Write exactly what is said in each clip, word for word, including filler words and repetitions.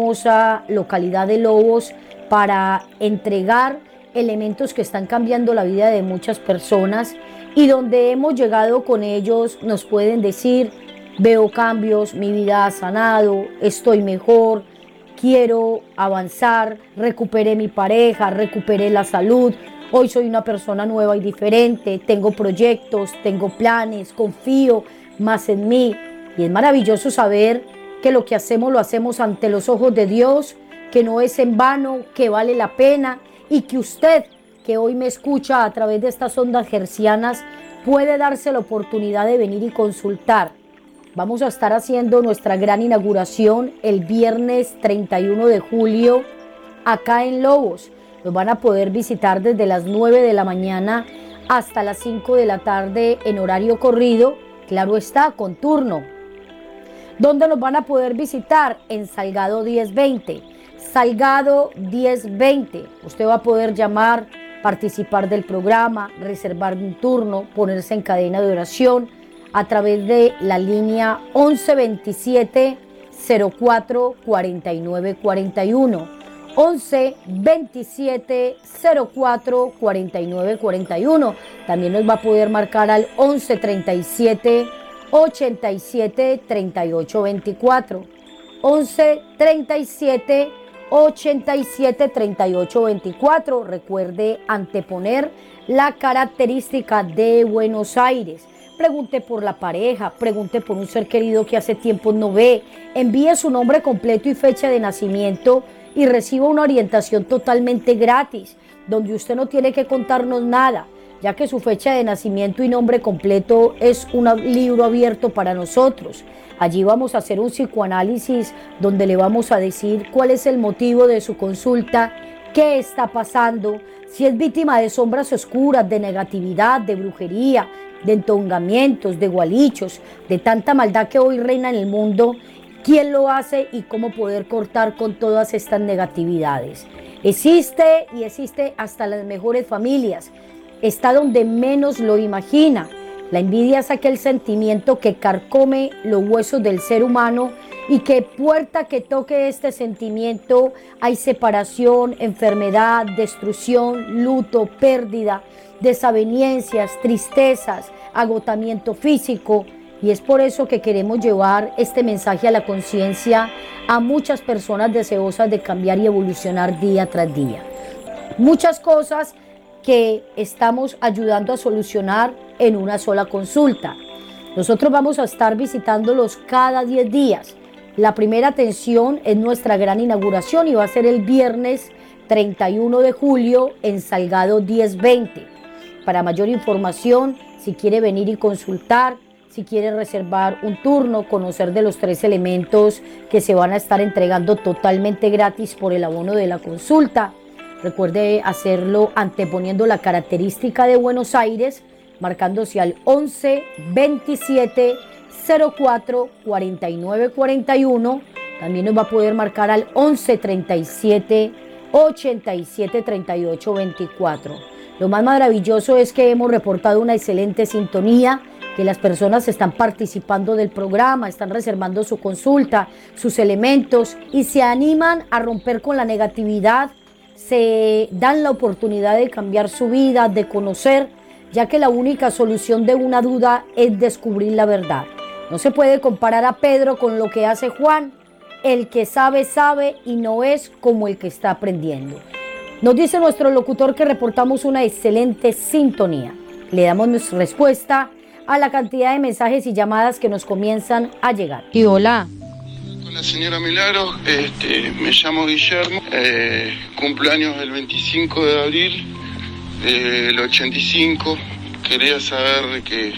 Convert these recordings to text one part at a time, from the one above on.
hermosa localidad de Lobos para entregar elementos que están cambiando la vida de muchas personas, y donde hemos llegado con ellos nos pueden decir: veo cambios, mi vida ha sanado, estoy mejor, quiero avanzar, recuperé mi pareja, recuperé la salud, hoy soy una persona nueva y diferente, tengo proyectos, tengo planes, confío más en mí. Y es maravilloso saber que lo que hacemos lo hacemos ante los ojos de Dios, que no es en vano, que vale la pena, y que usted, que hoy me escucha a través de estas ondas hercianas, puede darse la oportunidad de venir y consultar. Vamos a estar haciendo nuestra gran inauguración el viernes treinta y uno de julio acá en Lobos. Nos van a poder visitar desde las nueve de la mañana hasta las cinco de la tarde en horario corrido, claro está, con turno. ¿Dónde nos van a poder visitar? En Salgado diez veinte. Salgado diez veinte. Usted va a poder llamar, participar del programa, reservar un turno, ponerse en cadena de oración a través de la línea once veintisiete cero cuatro cuarenta y nueve cuarenta y uno. once veintisiete cero cuatro cuarenta y nueve cuarenta y uno. También nos va a poder marcar al once treinta y siete ochenta y siete treinta y ocho veinticuatro. once treinta y siete ochenta y siete treinta y ocho veinticuatro. Recuerde anteponer la característica de Buenos Aires. Pregunte por la pareja, pregunte por un ser querido que hace tiempo no ve, envíe su nombre completo y fecha de nacimiento y reciba una orientación totalmente gratis, donde usted no tiene que contarnos nada, ya que su fecha de nacimiento y nombre completo es un libro abierto para nosotros. Allí vamos a hacer un psicoanálisis donde le vamos a decir cuál es el motivo de su consulta, qué está pasando, si es víctima de sombras oscuras, de negatividad, de brujería, de entongamientos, de gualichos, de tanta maldad que hoy reina en el mundo, quién lo hace y cómo poder cortar con todas estas negatividades. Existe y existe hasta las mejores familias. Está donde menos lo imagina. La envidia es aquel sentimiento que carcome los huesos del ser humano y que puerta que toque este sentimiento hay separación, enfermedad, destrucción, luto, pérdida, desavenencias, tristezas, agotamiento físico. Y es por eso que queremos llevar este mensaje a la conciencia a muchas personas deseosas de cambiar y evolucionar día tras día. Muchas cosas que estamos ayudando a solucionar en una sola consulta. Nosotros vamos a estar visitándolos cada diez días. La primera atención es nuestra gran inauguración y va a ser el viernes treinta y uno de julio en Salgado diez veinte. Para mayor información, si quiere venir y consultar, si quiere reservar un turno, conocer de los tres elementos que se van a estar entregando totalmente gratis por el abono de la consulta, recuerde hacerlo anteponiendo la característica de Buenos Aires, marcándose al once veintisiete cero cuatro cuarenta y nueve cuarenta y uno. También nos va a poder marcar al once treinta y siete ochenta y siete treinta y ocho veinticuatro. Lo más maravilloso es que hemos reportado una excelente sintonía, que las personas están participando del programa, están reservando su consulta, sus elementos y se animan a romper con la negatividad, se dan la oportunidad de cambiar su vida, de conocer, ya que la única solución de una duda es descubrir la verdad. No se puede comparar a Pedro con lo que hace Juan. El que sabe, sabe y no es como el que está aprendiendo. Nos dice nuestro locutor que reportamos una excelente sintonía. Le damos nuestra respuesta a la cantidad de mensajes y llamadas que nos comienzan a llegar. Y hola. Con la señora Milagros, este, me llamo Guillermo, eh, cumpleaños el veinticinco de abril del ochenta y cinco. Quería saber de que,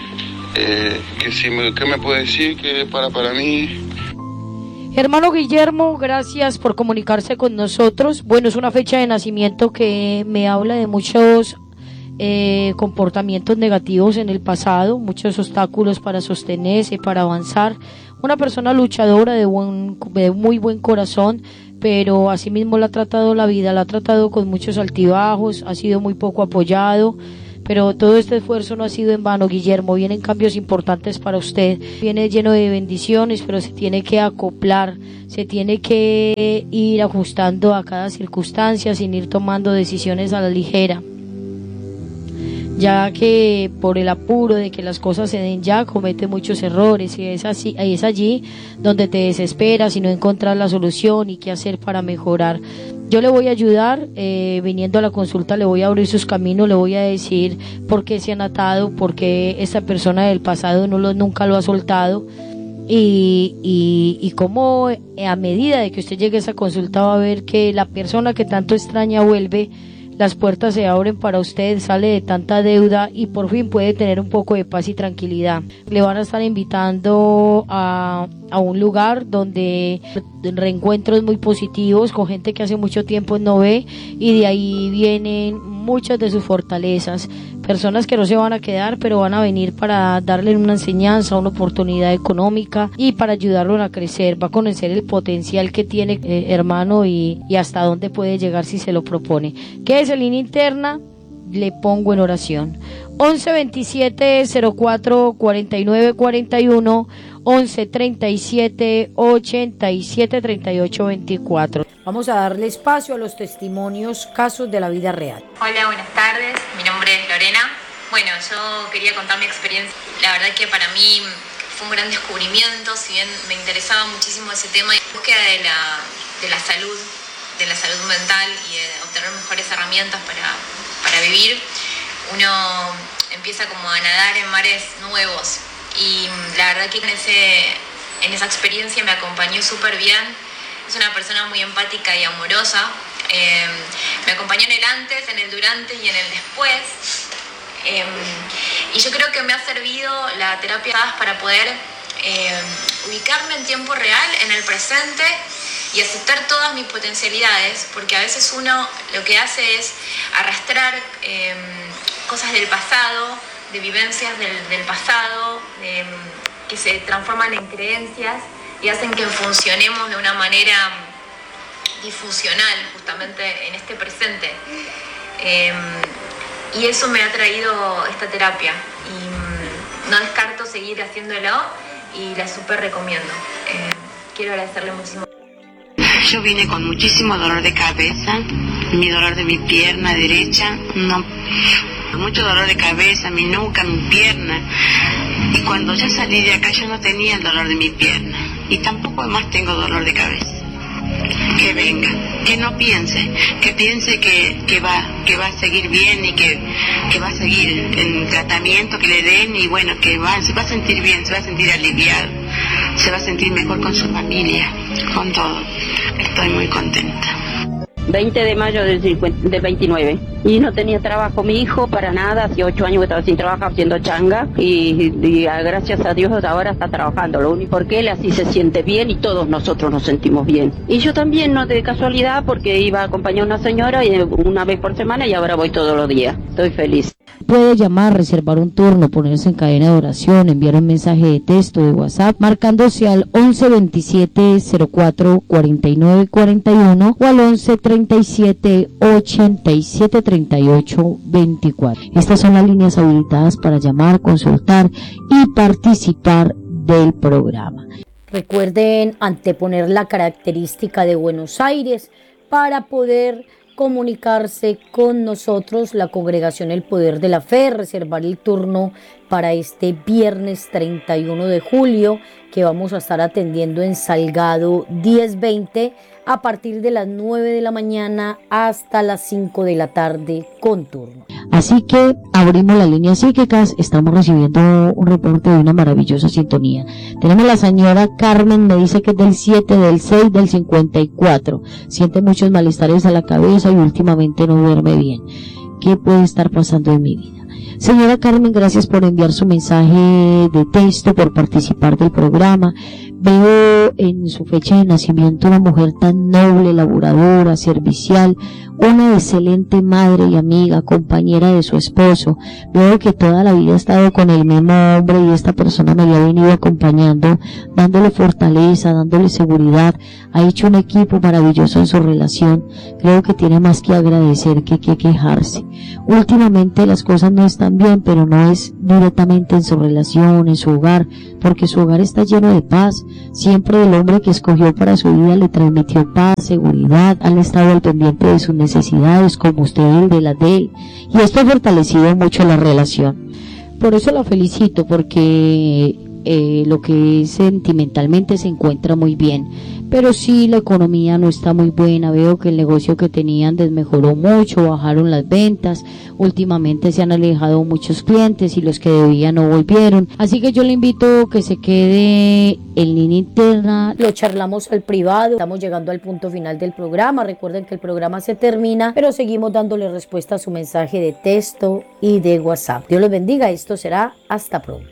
eh, que si me, ¿qué me puede decir que para, para mí? Hermano Guillermo, gracias por comunicarse con nosotros. Bueno, es una fecha de nacimiento que me habla de muchos eh, comportamientos negativos en el pasado, muchos obstáculos para sostenerse, para avanzar. Una persona luchadora de, buen, de muy buen corazón, pero asimismo la ha tratado la vida, la ha tratado con muchos altibajos, ha sido muy poco apoyado. pero todo este esfuerzo no ha sido en vano, Guillermo. Vienen cambios importantes para usted, viene lleno de bendiciones, pero se tiene que acoplar, se tiene que ir ajustando a cada circunstancia sin ir tomando decisiones a la ligera, ya que por el apuro de que las cosas se den ya comete muchos errores, y es así, es allí donde te desesperas y no encontrar la solución y qué hacer para mejorar. Yo le voy a ayudar, eh, viniendo a la consulta le voy a abrir sus caminos, le voy a decir por qué se han atado, por qué esta persona del pasado no lo, nunca lo ha soltado, y, y, y cómo a medida de que usted llegue a esa consulta va a ver que la persona que tanto extraña vuelve, las puertas se abren para usted, sale de tanta deuda y por fin puede tener un poco de paz y tranquilidad. Le van a estar invitando a, a un lugar donde reencuentros muy positivos con gente que hace mucho tiempo no ve, y de ahí vienen muchas de sus fortalezas, personas que no se van a quedar pero van a venir para darle una enseñanza, una oportunidad económica y para ayudarlo a crecer. Va a conocer el potencial que tiene, eh, hermano, y, y hasta dónde puede llegar si se lo propone. ¿Qué es en línea interna? Le pongo en oración. once veintisiete cero cuatro cuarenta y nueve cuarenta y uno, once treinta y siete ochenta y siete treinta y ocho veinticuatro. Vamos a darle espacio a los testimonios, casos de la vida real. Hola, buenas tardes. Mi nombre es Lorena. Bueno, yo quería contar mi experiencia. La verdad que para mí fue un gran descubrimiento, si bien me interesaba muchísimo ese tema y búsqueda de la, de la salud, de la salud mental y de obtener mejores herramientas para, para vivir. Uno empieza como a nadar en mares nuevos y la verdad que en, ese, en esa experiencia me acompañó súper bien. Es una persona muy empática y amorosa. Eh, me acompañó en el antes, en el durante y en el después. Eh, y yo creo que me ha servido la terapia para poder eh, ubicarme en tiempo real, en el presente, y aceptar todas mis potencialidades, porque a veces uno lo que hace es arrastrar eh, cosas del pasado, de vivencias del, del pasado, de, que se transforman en creencias y hacen que funcionemos de una manera disfuncional justamente en este presente. Eh, y eso me ha traído esta terapia y no descarto seguir haciéndolo y la súper recomiendo. Eh, quiero agradecerle muchísimo. Yo vine con muchísimo dolor de cabeza, mi dolor de mi pierna derecha, no, mucho dolor de cabeza, mi nuca, mi pierna. Y cuando ya salí de acá yo no tenía el dolor de mi pierna y tampoco más tengo dolor de cabeza. Que venga, que no piense, que piense que, que va que va a seguir bien y que, que va a seguir en tratamiento que le den y bueno, que va, se va a sentir bien, se va a sentir aliviado, se va a sentir mejor con su familia, con todo. Estoy muy contenta. veinte de mayo del, cincuenta, del veintinueve y no tenía trabajo mi hijo para nada, hace ocho años que estaba sin trabajo haciendo changa y, y gracias a Dios ahora está trabajando, lo único porque él así se siente bien y todos nosotros nos sentimos bien. Y yo también, no de casualidad, porque iba a acompañar a una señora una vez por semana y ahora voy todos los días, estoy feliz. Puede llamar, reservar un turno, ponerse en cadena de oración, enviar un mensaje de texto de WhatsApp, marcándose al once veintisiete cero cuatro cuarenta y nueve cuarenta y uno o al once treinta y siete ochenta y siete treinta y ocho veinticuatro. Estas son las líneas habilitadas para llamar, consultar y participar del programa. Recuerden anteponer la característica de Buenos Aires para poder comunicarse con nosotros, la Congregación El Poder de la Fe, reservar el turno para este viernes treinta y uno de julio, que vamos a estar atendiendo en Salgado diez veinte a partir de las nueve de la mañana hasta las cinco de la tarde con turno. Así que abrimos las líneas psíquicas, estamos recibiendo un reporte de una maravillosa sintonía. Tenemos la señora Carmen, me dice que es del siete, del seis, del cincuenta y cuatro. Siente muchos malestares a la cabeza y últimamente no duerme bien. ¿Qué puede estar pasando en mi vida? Señora Carmen, gracias por enviar su mensaje de texto, por participar del programa. Veo en su fecha de nacimiento una mujer tan noble, laboradora, servicial, una excelente madre y amiga, compañera de su esposo. Veo que toda la vida ha estado con el mismo hombre y esta persona me le ha venido acompañando, dándole fortaleza, dándole seguridad. Ha hecho un equipo maravilloso en su relación. Creo que tiene más que agradecer que que quejarse. Últimamente las cosas no están están bien, pero no es directamente en su relación, en su hogar, porque su hogar está lleno de paz. Siempre el hombre que escogió para su vida le transmitió paz, seguridad, han estado al pendiente de sus necesidades, como usted de las de él, y esto ha fortalecido mucho la relación. Por eso la felicito, porque eh, lo que es sentimentalmente se encuentra muy bien, pero sí la economía no está muy buena. Veo que el negocio que tenían desmejoró mucho, bajaron las ventas, últimamente se han alejado muchos clientes y los que debían no volvieron, así que yo le invito a que se quede en línea interna. Lo charlamos al privado, estamos llegando al punto final del programa. Recuerden que el programa se termina, pero seguimos dándole respuesta a su mensaje de texto y de WhatsApp. Dios los bendiga, esto será hasta pronto.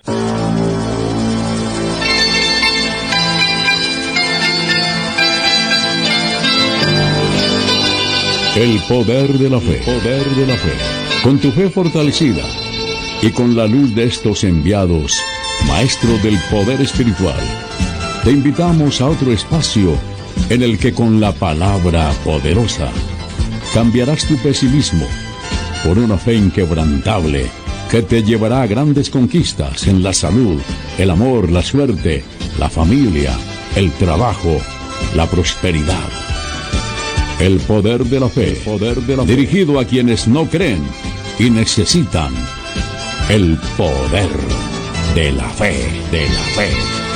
El poder de la fe, poder de la fe. Con tu fe fortalecida y con la luz de estos enviados, maestros del poder espiritual, te invitamos a otro espacio en el que con la palabra poderosa cambiarás tu pesimismo por una fe inquebrantable que te llevará a grandes conquistas en la salud, el amor, la suerte, la familia, el trabajo, la prosperidad. El poder de la fe, el poder de la fe, dirigido a quienes no creen y necesitan el poder de la fe, de la fe.